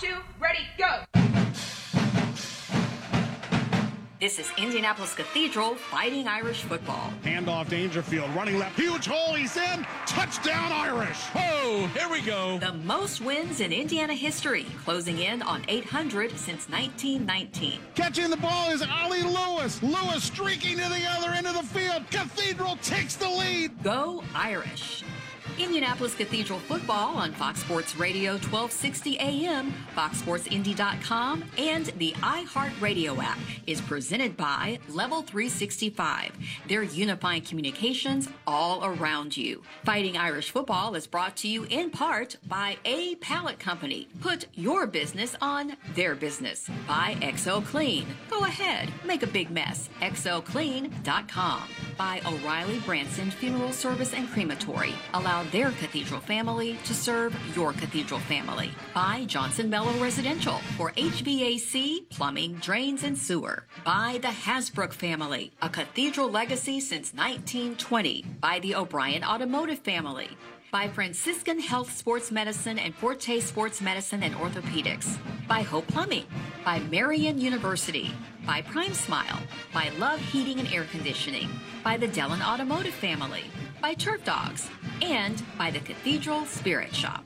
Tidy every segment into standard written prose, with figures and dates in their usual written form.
2, ready, go! This is Indianapolis Cathedral Fighting Irish football. Handoff Dangerfield, running left, huge hole, he's in, touchdown Irish! Oh, here we go. The most wins in Indiana history, closing in on 800 since 1919. Catching the ball is Ollie Lewis. Lewis streaking to the other end of the field. Cathedral takes the lead. Go Irish. Indianapolis Cathedral football on Fox Sports Radio 1260 AM, foxsportsindy.com, and the iHeartRadio app is presented by Level 365. They're unifying communications all around you. Fighting Irish football is brought to you in part by A Pallet Company. Put your business on their business. By XO Clean. Go ahead, make a big mess. XOClean.com. By O'Reilly Branson Funeral Service and Crematory. Allow their cathedral family to serve your cathedral family. By Johnson Mello Residential for HVAC, plumbing, drains, and sewer. By the Hasbrook family, a cathedral legacy since 1920. By the O'Brien Automotive family. By Franciscan Health Sports Medicine and Forte Sports Medicine and Orthopedics. By Hope Plumbing. By Marian University. By Prime Smile. By Love Heating and Air Conditioning. By the Dellon Automotive family. By Turf Dogs. And by the Cathedral Spirit Shop.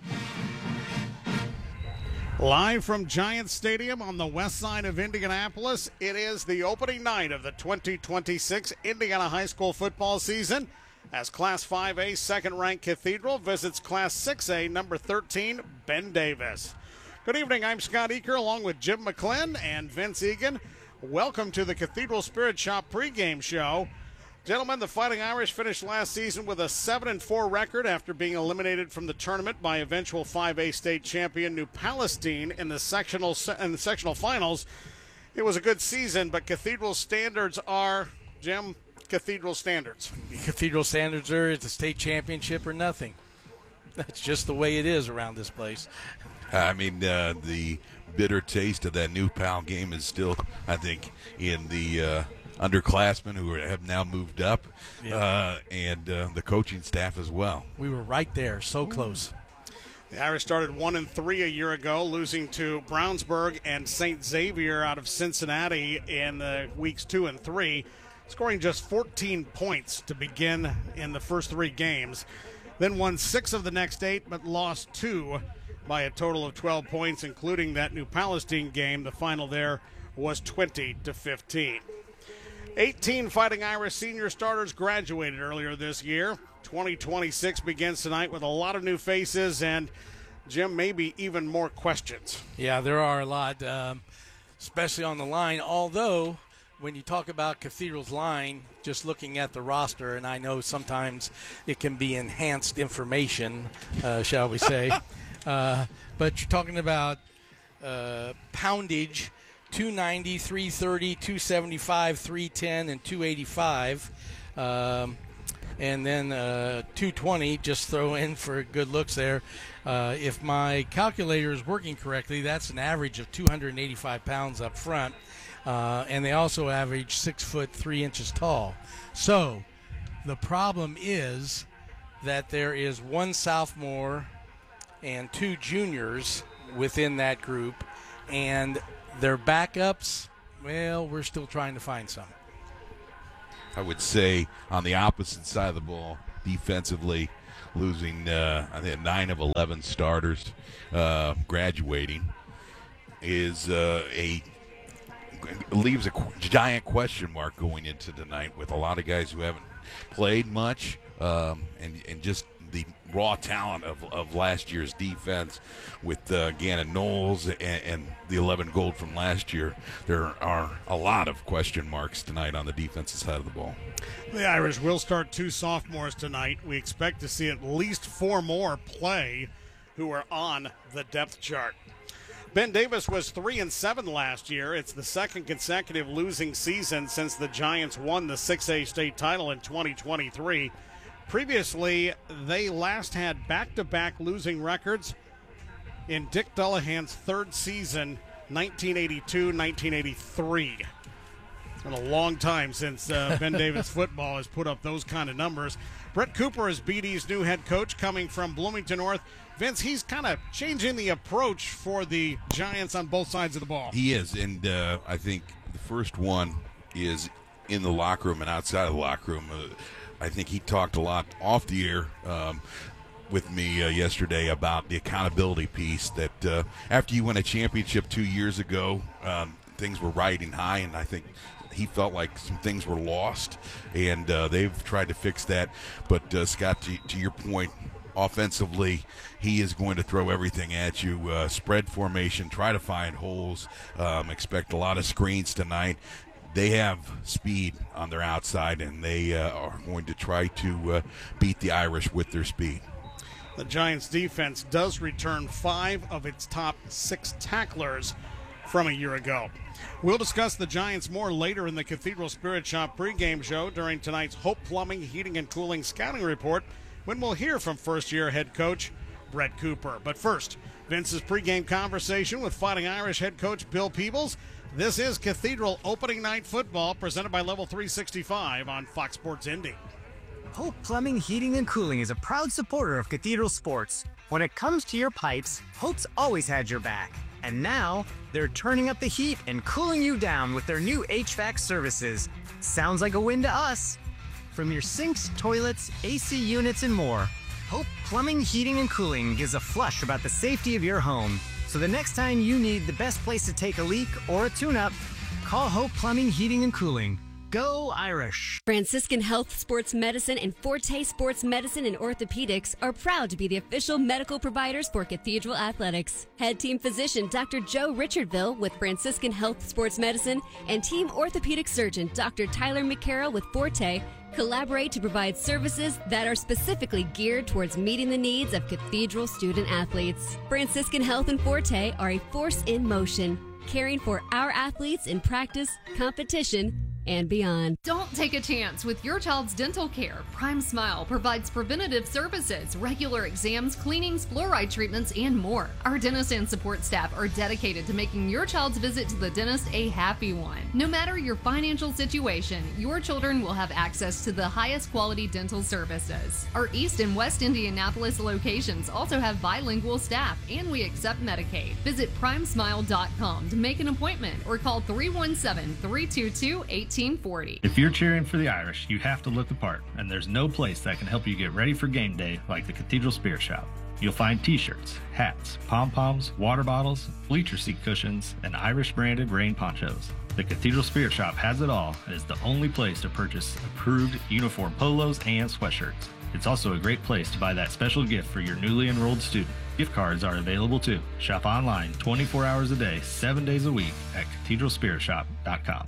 Live from Giants Stadium on the west side of Indianapolis, it is the opening night of the 2026 Indiana High School football season as Class 5A second-ranked Cathedral visits Class 6A number 13 Ben Davis. Good evening, I'm Scott Eaker along with Jim McClin and Vince Egan. Welcome to the Cathedral Spirit Shop pregame show. Gentlemen, the Fighting Irish finished last season with a 7-4 record after being eliminated from the tournament by eventual 5A state champion New Palestine in the sectional finals. It was a good season, but Cathedral standards are, Jim, Cathedral standards. Cathedral standards are it's a state championship or nothing. That's just the way it is around this place. I mean, the bitter taste of that New Pal game is still, I think, in the underclassmen who have now moved up, and the coaching staff as well. We were right there, so close. The Irish started 1-3 a year ago, losing to Brownsburg and St. Xavier out of Cincinnati in the weeks 2 and 3, scoring just 14 points to begin in the first 3 games. Then won 6 of the next 8, but lost 2 by a total of 12 points, including that New Palestine game. The final there was 20-15. 18 Fighting Irish senior starters graduated earlier this year. 2026 begins tonight with a lot of new faces and, Jim, maybe even more questions. Yeah, there are a lot, especially on the line, although when you talk about Cathedral's line, just looking at the roster, and I know sometimes it can be enhanced information, shall we say, but you're talking about poundage, 290, 330, 275, 310, and 285. And then 220, just throw in for good looks there. If my calculator is working correctly, that's an average of 285 pounds up front. And they also average 6 foot 3 inches tall. So the problem is that there is 1 sophomore and 2 juniors within that group, and their backups, well, we're still trying to find some. I would say on the opposite side of the ball, defensively, losing I think 9 of 11 starters graduating is leaves a giant question mark going into tonight with a lot of guys who haven't played much and just the raw talent of last year's defense with Gannon Knowles and the 11 gold from last year. There are a lot of question marks tonight on the defensive side of the ball. The Irish will start 2 sophomores tonight. We expect to see at least 4 more play who are on the depth chart. Ben Davis was 3-7 last year. It's the second consecutive losing season since the Giants won the 6A state title in 2023. Previously, they last had back-to-back losing records in Dick Dullahan's third season, 1982-1983. It's been a long time since Ben Davis football has put up those kind of numbers. Brett Cooper is BD's new head coach coming from Bloomington North. Vince, he's kind of changing the approach for the Giants on both sides of the ball. He is, and I think the first one is in the locker room and outside of the locker room. I think he talked a lot off the air with me yesterday about the accountability piece that after you win a championship 2 years ago, things were riding high, and I think he felt like some things were lost, and they've tried to fix that. But, Scott, to your point, offensively, he is going to throw everything at you. Spread formation, try to find holes, expect a lot of screens tonight. They have speed on their outside, and they are going to try to beat the Irish with their speed. The Giants' defense does return 5 of its top 6 tacklers from a year ago. We'll discuss the Giants more later in the Cathedral Spirit Shop pregame show during tonight's Hope Plumbing, Heating, and Cooling Scouting Report, when we'll hear from first-year head coach Brett Cooper. But first, Vince's pregame conversation with Fighting Irish head coach Bill Peebles. This is Cathedral Opening Night Football, presented by Level 365 on Fox Sports Indy. Hope Plumbing, Heating, and Cooling is a proud supporter of Cathedral Sports. When it comes to your pipes, Hope's always had your back. And now, they're turning up the heat and cooling you down with their new HVAC services. Sounds like a win to us. From your sinks, toilets, AC units, and more, Hope Plumbing, Heating, and Cooling gives a flush about the safety of your home. So the next time you need the best place to take a leak or a tune-up, call Hope Plumbing, Heating, and Cooling. Go Irish! Franciscan Health Sports Medicine and Forte Sports Medicine and Orthopedics are proud to be the official medical providers for Cathedral Athletics. Head team physician Dr. Joe Richardville with Franciscan Health Sports Medicine and team orthopedic surgeon Dr. Tyler McCarroll with Forte collaborate to provide services that are specifically geared towards meeting the needs of Cathedral student athletes. Franciscan Health and Forte are a force in motion, caring for our athletes in practice, competition, and beyond. Don't take a chance with your child's dental care. Prime Smile provides preventative services, regular exams, cleanings, fluoride treatments, and more. Our dentist and support staff are dedicated to making your child's visit to the dentist a happy one. No matter your financial situation, your children will have access to the highest quality dental services. Our East and West Indianapolis locations also have bilingual staff, and we accept Medicaid. Visit primesmile.com to make an appointment or call 317-322-1840. If you're cheering for the Irish, you have to look the part, and there's no place that can help you get ready for game day like the Cathedral Spirit Shop. You'll find t-shirts, hats, pom-poms, water bottles, bleacher seat cushions, and Irish-branded rain ponchos. The Cathedral Spirit Shop has it all and is the only place to purchase approved uniform polos and sweatshirts. It's also a great place to buy that special gift for your newly enrolled student. Gift cards are available too. Shop online 24 hours a day, 7 days a week at cathedralspiritshop.com.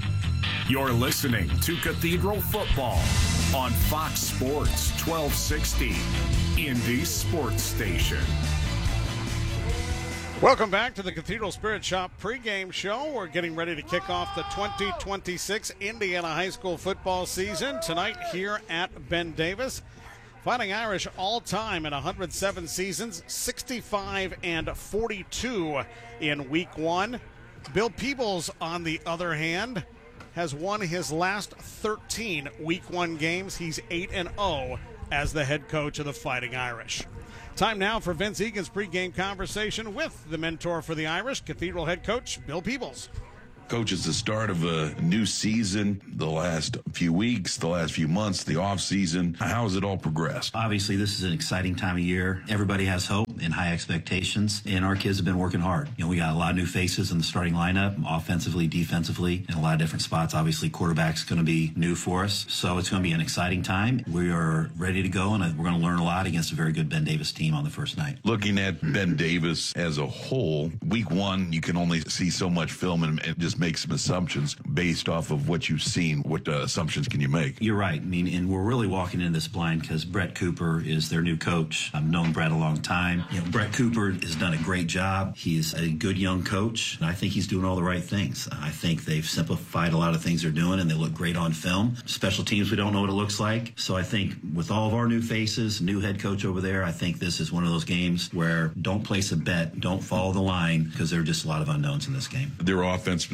You're listening to Cathedral Football on Fox Sports 1260, Indy Sports Station. Welcome back to the Cathedral Spirit Shop pregame show. We're getting ready to kick off the 2026 Indiana high school football season tonight here at Ben Davis. Fighting Irish all-time in 107 seasons, 65-42 in Week 1. Bill Peebles, on the other hand, has won his last 13 Week 1 games. He's 8-0 as the head coach of the Fighting Irish. Time now for Vince Egan's pregame conversation with the mentor for the Irish, Cathedral head coach Bill Peebles. Coach, it's the start of a new season, the last few weeks, the last few months, the off season. How has it all progressed? Obviously, this is an exciting time of year. Everybody has hope and high expectations, and our kids have been working hard. You know, we got a lot of new faces in the starting lineup, offensively, defensively, in a lot of different spots. Obviously, quarterback's going to be new for us, so it's going to be an exciting time. We are ready to go, and we're going to learn a lot against a very good Ben Davis team on the first night. Looking at Ben Davis as a whole, Week 1, you can only see so much film and just make some assumptions based off of what you've seen. What assumptions can you make? You're right. I mean, and we're really walking into this blind because Brett Cooper is their new coach. I've known Brett a long time. You know, Brett Cooper has done a great job. He's a good young coach, and I think he's doing all the right things. I think they've simplified a lot of things they're doing, and they look great on film. Special teams, we don't know what it looks like. So I think with all of our new faces, new head coach over there, I think this is one of those games where don't place a bet, don't follow the line, because there are just a lot of unknowns in this game. Their offense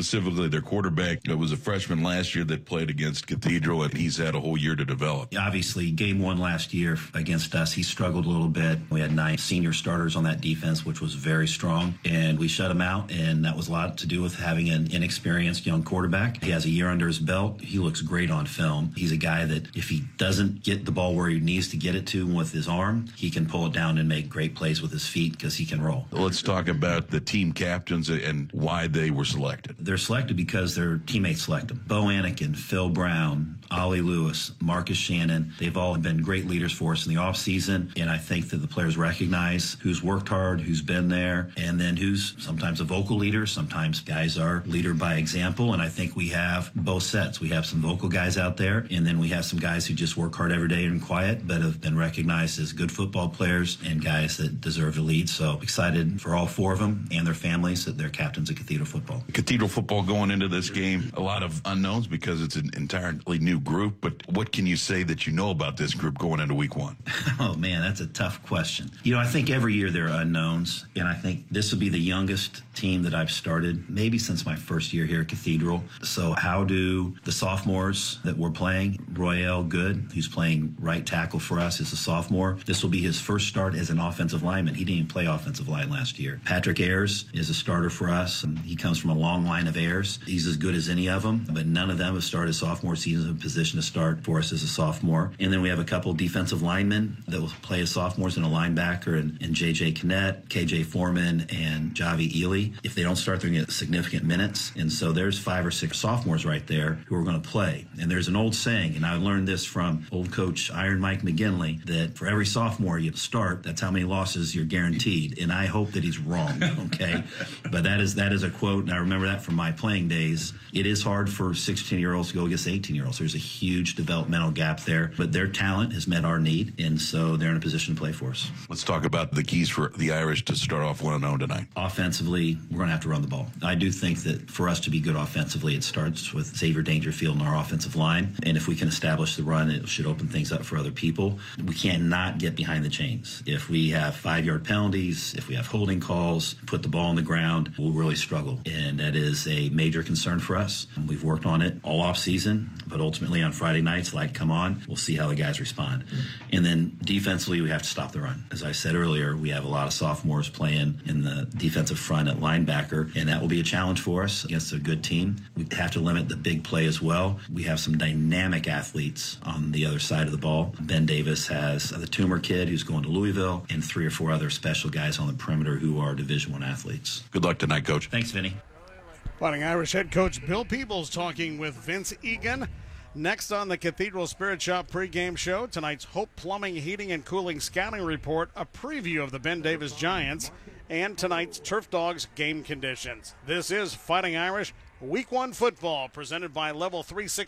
specifically their quarterback. It was a freshman last year that played against Cathedral, and he's had a whole year to develop. Obviously, game one last year against us, he struggled a little bit. We had 9 senior starters on that defense, which was very strong, and we shut him out, and that was a lot to do with having an inexperienced young quarterback. He has a year under his belt. He looks great on film. He's a guy that if he doesn't get the ball where he needs to get it to with his arm, he can pull it down and make great plays with his feet because he can roll. Let's talk about the team captains and why they were selected. They're selected because their teammates select them. Bo Anakin, Phil Brown, Ollie Lewis, Marcus Shannon, they've all been great leaders for us in the offseason, and I think that the players recognize who's worked hard, who's been there, and then who's sometimes a vocal leader, sometimes guys are leader by example, and I think we have both sets. We have some vocal guys out there, and then we have some guys who just work hard every day and quiet, but have been recognized as good football players and guys that deserve to lead. So excited for all 4 of them and their families that they're captains of Cathedral football. Cathedral football going into this game, a lot of unknowns because it's an entirely new group, but what can you say that you know about this group going into week 1? Oh, man, that's a tough question. You know, I think every year there are unknowns, and I think this will be the youngest team that I've started maybe since my first year here at Cathedral. So how do the sophomores that we're playing, Royale Good, who's playing right tackle for us, is a sophomore. This will be his first start as an offensive lineman. He didn't even play offensive line last year. Patrick Ayers is a starter for us, and he comes from a long line of Ayers. He's as good as any of them, but none of them have started sophomore season in a position to start for us as a sophomore. And then we have a couple defensive linemen that will play as sophomores, and a linebacker, and J.J. Kinnett, K.J. Foreman, and Javi Ely. If they don't start, they're going to get significant minutes. And so there's 5 or 6 sophomores right there who are going to play. And there's an old saying, and I learned this from old coach Iron Mike McGinley, that for every sophomore you start, that's how many losses you're guaranteed. And I hope that he's wrong, okay? But that is a quote, and I remember that from my playing days. It is hard for 16-year-olds to go against 18-year-olds. There's a huge developmental gap there, but their talent has met our need, and so they're in a position to play for us. Let's talk about the keys for the Irish to start off 1-0 tonight. Offensively, we're going to have to run the ball. I do think that for us to be good offensively, it starts with Xavier Dangerfield and our offensive line, and if we can establish the run, it should open things up for other people. We cannot get behind the chains. If we have 5-yard penalties, if we have holding calls, put the ball on the ground, we'll really struggle, and that is a major concern for us. We've worked on it all off season, but ultimately on Friday nights, like, come on, we'll see how the guys respond. And then defensively, we have to stop the run. As I said earlier, we have a lot of sophomores playing in the defensive front at linebacker, and that will be a challenge for us against a good team. We have to limit the big play as well. We have some dynamic athletes on the other side of the ball. Ben Davis has the Toomer kid who's going to Louisville, and 3 or 4 other special guys on the perimeter who are Division I athletes. Good luck tonight, Coach. Thanks, Vinny. Fighting Irish head coach Bill Peebles talking with Vince Egan. Next on the Cathedral Spirit Shop pregame show, tonight's Hope Plumbing, Heating, and Cooling scouting report, a preview of the Ben Davis Giants, and tonight's Turf Dogs game conditions. This is Fighting Irish Week 1 football, presented by Level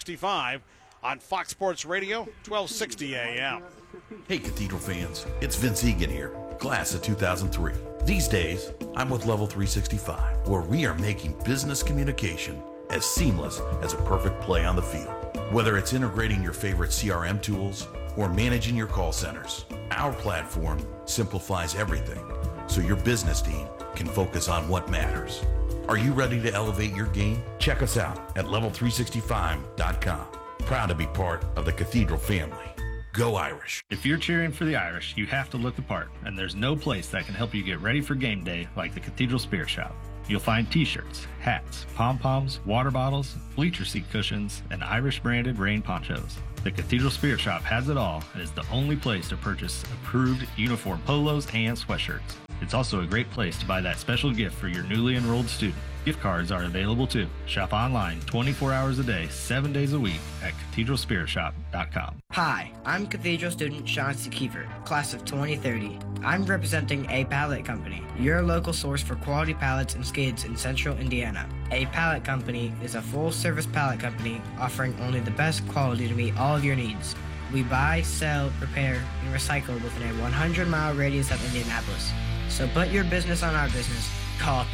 365 on Fox Sports Radio, 1260 AM. Hey, Cathedral fans, it's Vince Egan here, class of 2003. These days, I'm with Level 365, where we are making business communication as seamless as a perfect play on the field. Whether it's integrating your favorite CRM tools or managing your call centers, our platform simplifies everything so your business team can focus on what matters. Are you ready to elevate your game? Check us out at level365.com. Proud to be part of the Cathedral family. Go Irish. If you're cheering for the Irish, you have to look the part, and there's no place that can help you get ready for game day like the Cathedral Spirit Shop. You'll find t-shirts, hats, pom-poms, water bottles, bleacher seat cushions, and Irish-branded rain ponchos. The Cathedral Spirit Shop has it all and is the only place to purchase approved uniform polos and sweatshirts. It's also a great place to buy that special gift for your newly enrolled student. Gift cards are available too. Shop online 24 hours a day, 7 days a week at cathedralspiritshop.com. Hi, I'm Cathedral student Chauncey Kiefer, class of 2030. I'm representing A Pallet Company, your local source for quality pallets and skids in central Indiana. A Pallet Company is a full-service pallet company offering only the best quality to meet all of your needs. We buy, sell, repair, and recycle within a 100-mile radius of Indianapolis. So put your business on our business. Call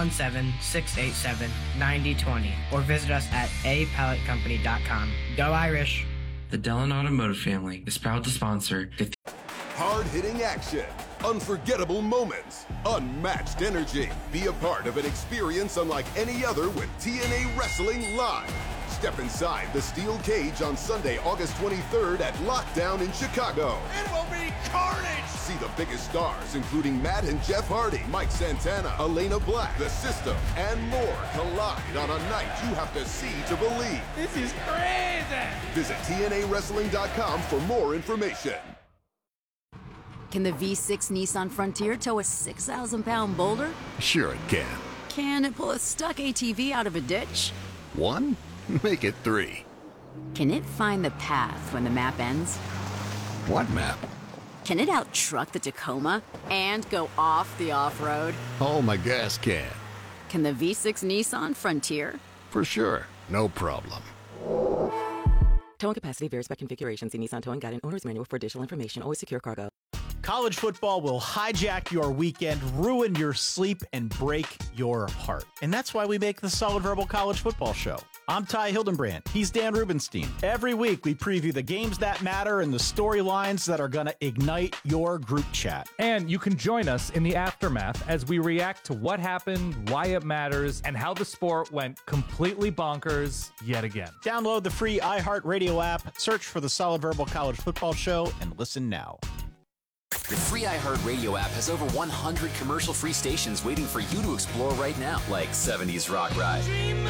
317-687-9020 or visit us at apalletcompany.com. Go Irish! The Dellin Automotive family is proud to sponsor hard-hitting action, unforgettable moments, unmatched energy. Be a part of an experience unlike any other with TNA Wrestling Live. Step inside the steel cage on Sunday, August 23rd at Lockdown in Chicago. It will be carnage! See the biggest stars, including Matt and Jeff Hardy, Mike Santana, Elena Black, The System, and more collide on a night you have to see to believe. This is crazy! Visit TNAWrestling.com for more information. Can the V6 Nissan Frontier tow a 6,000-pound boulder? Sure it can. Can it pull a stuck ATV out of a ditch? 1? Make it 3. Can it find the path when the map ends? What map? Can it out-truck the Tacoma and go off the off-road? Oh, my gas can. Can the V6 Nissan Frontier? For sure. No problem. Towing capacity varies by configuration. See Nissan Towing Guide and Owner's Manual for additional information. Always secure cargo. College football will hijack your weekend, ruin your sleep, and break your heart. And that's why we make the Solid Verbal College Football Show. I'm Ty Hildenbrand. He's Dan Rubenstein. Every week, we preview the games that matter and the storylines that are going to ignite your group chat. And you can join us in the aftermath as we react to what happened, why it matters, and how the sport went completely bonkers yet again. Download the free iHeartRadio app, search for the Solid Verbal College Football Show, and listen now. The free iHeartRadio app has over 100 commercial-free stations waiting for you to explore right now, like 70s Rock Ride,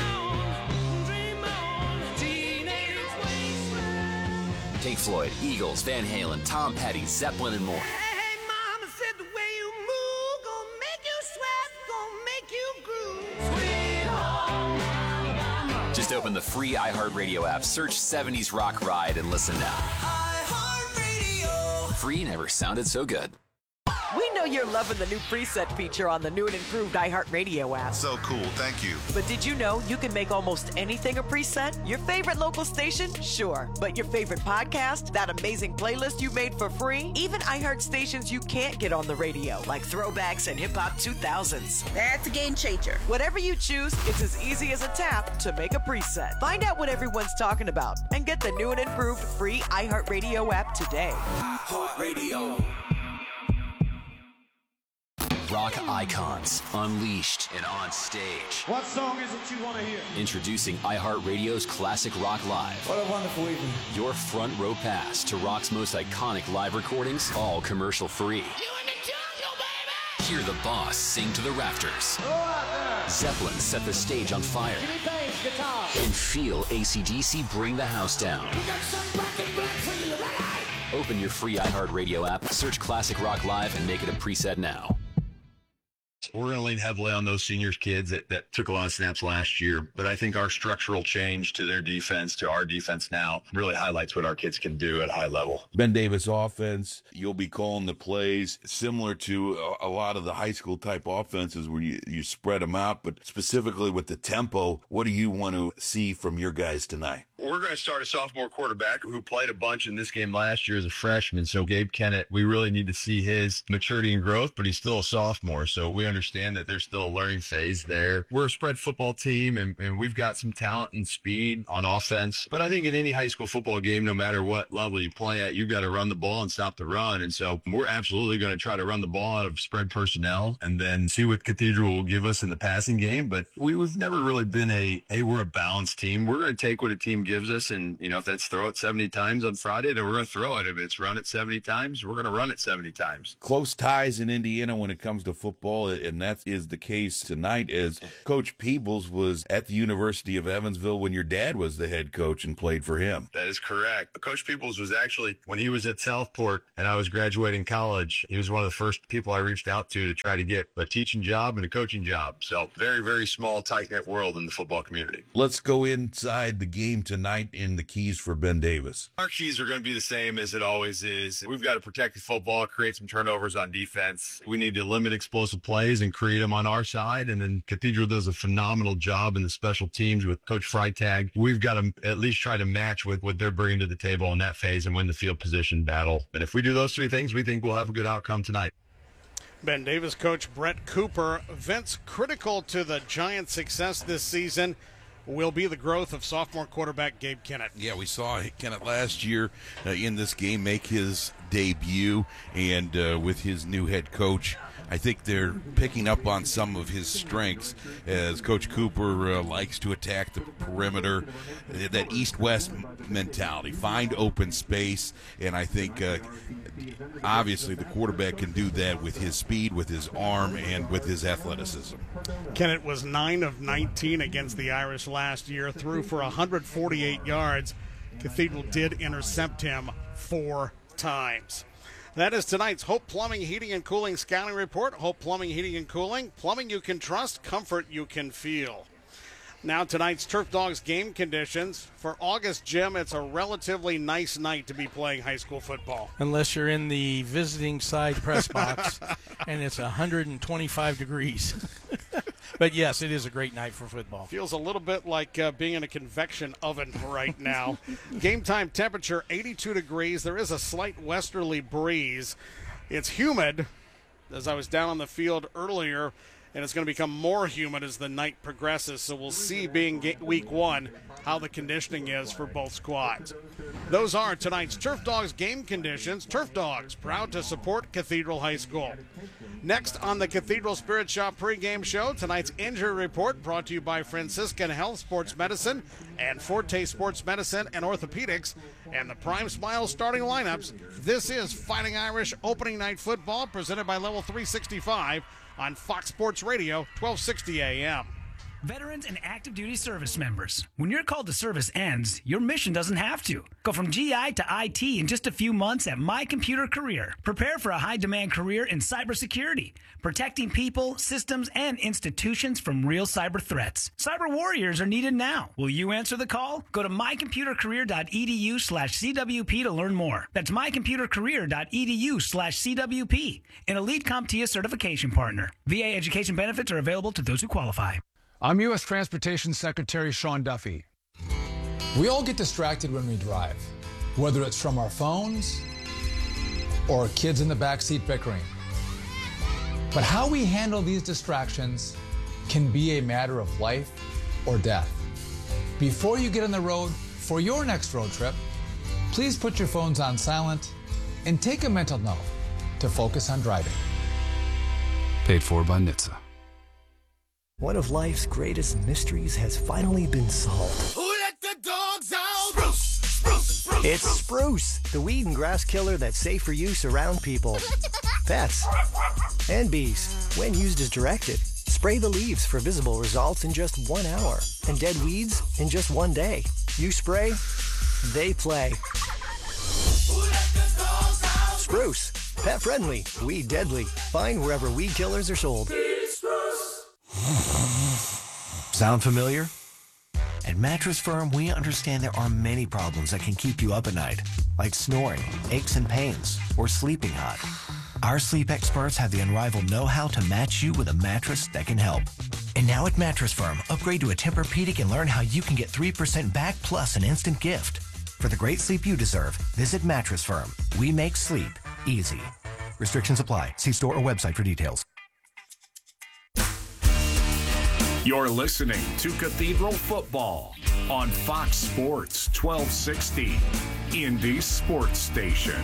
Pink Floyd, Eagles, Van Halen, Tom Petty, Zeppelin, and more. Hey, mama said the way you move, gonna make you sweat, gonna make you groove. Sweet home Alabama. Just open the free iHeartRadio app, search 70s Rock Ride, and listen now. iHeartRadio. Free never sounded so good. We know you're loving the new preset feature on the new and improved iHeartRadio app. So cool, thank you. But did you know you can make almost anything a preset? Your favorite local station? Sure. But your favorite podcast? That amazing playlist you made for free? Even iHeart stations you can't get on the radio, like Throwbacks and Hip Hop 2000s. That's a game changer. Whatever you choose, it's as easy as a tap to make a preset. Find out what everyone's talking about and get the new and improved free iHeartRadio app today. iHeartRadio. Rock icons, unleashed and on stage. What song is it you want to hear? Introducing iHeartRadio's Classic Rock Live. What a wonderful evening. Your front row pass to rock's most iconic live recordings, all commercial free. You in the jungle, baby! Hear the boss sing to the rafters. Go out there! Zeppelin set the stage on fire. Jimmy Page, guitar. And feel AC/DC bring the house down. We got some black and black for you, ready? Open your free iHeartRadio app, search Classic Rock Live, and make it a preset now. We're going to lean heavily on those seniors kids that took a lot of snaps last year. But I think our structural change to their defense, to our defense now, really highlights what our kids can do at a high level. Ben Davis offense, you'll be calling the plays similar to a lot of the high school type offenses where you spread them out. But specifically with the tempo, what do you want to see from your guys tonight? We're going to start a sophomore quarterback who played a bunch in this game last year as a freshman. So Gabe Kennett, we really need to see his maturity and growth, but he's still a sophomore. So we understand that there's still a learning phase there. We're a spread football team, and we've got some talent and speed on offense. But I think in any high school football game, no matter what level you play at, you've got to run the ball and stop the run. And so we're absolutely going to try to run the ball out of spread personnel and then see what Cathedral will give us in the passing game. But we've never really been we're a balanced team. We're going to take what a team gives us, and if that's throw it 70 times on Friday, then we're going to throw it. If it's run it 70 times, we're going to run it 70 times. Close ties in Indiana when it comes to football, and that is the case tonight. As Coach Peebles was at the University of Evansville when your dad was the head coach and played for him. That is correct. Coach Peebles was actually, when he was at Southport and I was graduating college, he was one of the first people I reached out to try to get a teaching job and a coaching job. So very, very small, tight-knit world in the football community. Let's go inside the game tonight in the keys for Ben Davis. Our keys are going to be the same as it always is. We've got to protect the football, create some turnovers on defense. We need to limit explosive plays and create them on our side. And then Cathedral does a phenomenal job in the special teams with Coach Freitag. We've got to at least try to match with what they're bringing to the table in that phase and win the field position battle. And if we do those three things, we think we'll have a good outcome tonight. Ben Davis coach Brett Cooper. Vince, critical to the Giants' success this season will be the growth of sophomore quarterback Gabe Kennett. Yeah, we saw Kennett last year in this game make his debut, and with his new head coach, I think they're picking up on some of his strengths as Coach Cooper likes to attack the perimeter, that east-west mentality, find open space, and I think obviously the quarterback can do that with his speed, with his arm, and with his athleticism. Kennett was 9 of 19 against the Irish last year, threw for 148 yards. Cathedral did intercept him 4 times. That is tonight's Hope Plumbing, Heating, and Cooling Scouting Report. Hope Plumbing, Heating, and Cooling. Plumbing you can trust, comfort you can feel. Now tonight's Turf Dogs game conditions. For August, Jim, it's a relatively nice night to be playing high school football. Unless you're in the visiting side press box and it's 125 degrees. But, yes, it is a great night for football. Feels a little bit like being in a convection oven right now. Game time temperature, 82 degrees. There is a slight westerly breeze. It's humid, as I was down on the field earlier, and it's going to become more humid as the night progresses. So we'll see, being week 1, how the conditioning is for both squads. Those are tonight's Turf Dogs game conditions. Turf Dogs, proud to support Cathedral High School. Next on the Cathedral Spirit Shop pregame show, tonight's injury report brought to you by Franciscan Health Sports Medicine and Forte Sports Medicine and Orthopedics, and the Prime Smile starting lineups. This is Fighting Irish opening night football presented by Level 365 on Fox Sports Radio, 1260 a.m. Veterans and active duty service members. When your call to service ends, your mission doesn't have to. Go from GI to IT in just a few months at My Computer Career. Prepare for a high-demand career in cybersecurity, protecting people, systems, and institutions from real cyber threats. Cyber warriors are needed now. Will you answer the call? Go to mycomputercareer.edu/CWP to learn more. That's mycomputercareer.edu/CWP, an elite CompTIA certification partner. VA education benefits are available to those who qualify. I'm U.S. Transportation Secretary Sean Duffy. We all get distracted when we drive, whether it's from our phones or kids in the backseat bickering. But how we handle these distractions can be a matter of life or death. Before you get on the road for your next road trip, please put your phones on silent and take a mental note to focus on driving. Paid for by NHTSA. One of life's greatest mysteries has finally been solved. Who let the dogs out? Spruce, spruce, spruce. It's Spruce, the weed and grass killer that's safe for use around people, pets, and bees. When used as directed, spray the leaves for visible results in just 1 hour, and dead weeds in just 1 day. You spray, they play. Who let the dogs out? Spruce, pet friendly, weed deadly. Find wherever weed killers are sold. Sound familiar? At Mattress Firm, we understand there are many problems that can keep you up at night, like snoring, aches and pains, or sleeping hot. Our sleep experts have the unrivaled know-how to match you with a mattress that can help. And now at Mattress Firm, upgrade to a Tempur-Pedic and learn how you can get 3% back plus an instant gift. For the great sleep you deserve, visit Mattress Firm. We make sleep easy. Restrictions apply. See store or website for details. You're listening to Cathedral Football on Fox Sports 1260, Indy Sports Station.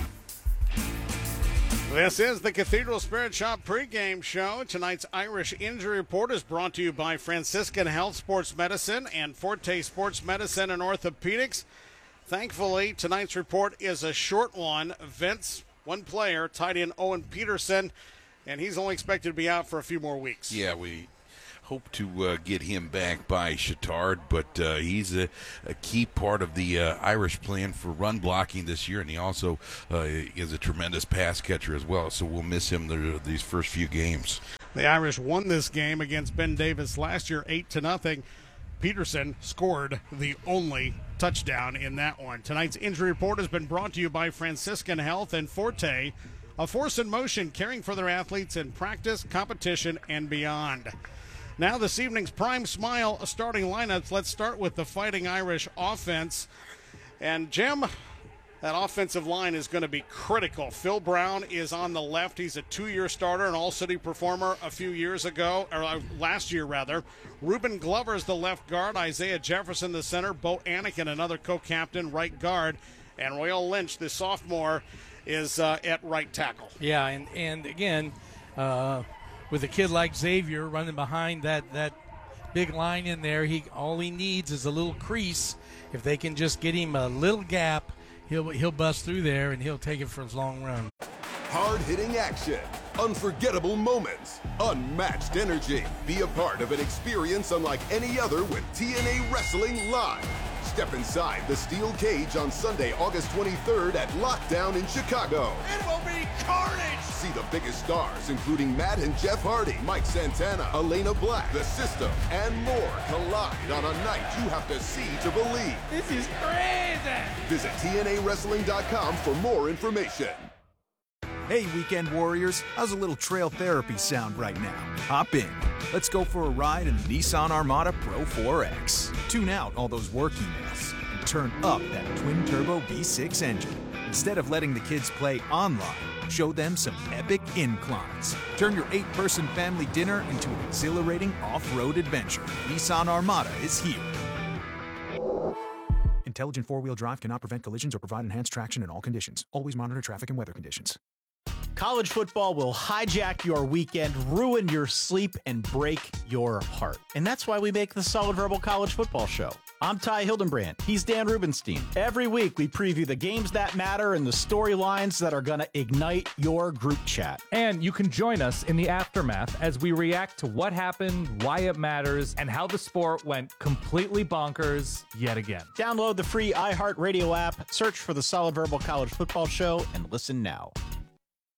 This is the Cathedral Spirit Shop pregame show. Tonight's Irish Injury Report is brought to you by Franciscan Health Sports Medicine and Forte Sports Medicine and Orthopedics. Thankfully, tonight's report is a short one. Vince, one player, tight end Owen Peterson, and he's only expected to be out for a few more weeks. Yeah, we hope to get him back by Chittard, but he's a key part of the Irish plan for run blocking this year, and he also is a tremendous pass catcher as well, so we'll miss him these first few games. The Irish won this game against Ben Davis last year 8-0. Peterson scored the only touchdown in that one. Tonight's injury report has been brought to you by Franciscan Health and Forte, a force in motion caring for their athletes in practice, competition, and beyond. Now this evening's Prime Smile starting lineups. Let's start with the Fighting Irish offense. And Jim, That offensive line is going to be critical. Phil Brown is on the left. He's a 2-year starter, an all-city performer a few years ago, or last year rather. Reuben Glover is the left guard. Isaiah Jefferson the center. Bo Anakin, another co-captain, right guard. And Royal Lynch, the sophomore, is at right tackle. Yeah, and again, with a kid like Xavier running behind that big line in there, all he needs is a little crease. If they can just get him a little gap, he'll bust through there and he'll take it for his long run. Hard-hitting action, unforgettable moments, unmatched energy. Be a part of an experience unlike any other with TNA Wrestling Live. Step inside the steel cage on Sunday, August 23rd at Lockdown in Chicago. It will be carnage! See the biggest stars, including Matt and Jeff Hardy, Mike Santana, Elena Black, The System, and more collide on a night you have to see to believe. This is crazy! Visit TNAWrestling.com for more information. Hey, Weekend Warriors, how's a little trail therapy sound right now? Hop in. Let's go for a ride in the Nissan Armada Pro 4X. Tune out all those work emails and turn up that twin-turbo V6 engine. Instead of letting the kids play online, show them some epic inclines. Turn your 8-person family dinner into an exhilarating off-road adventure. Nissan Armada is here. Intelligent four-wheel drive cannot prevent collisions or provide enhanced traction in all conditions. Always monitor traffic and weather conditions. College football will hijack your weekend, ruin your sleep, and break your heart. And that's why we make the Solid Verbal College Football Show. I'm Ty Hildenbrand. He's Dan Rubenstein. Every week, we preview the games that matter and the storylines that are going to ignite your group chat. And you can join us in the aftermath as we react to what happened, why it matters, and how the sport went completely bonkers yet again. Download the free iHeartRadio app, search for the Solid Verbal College Football Show, and listen now.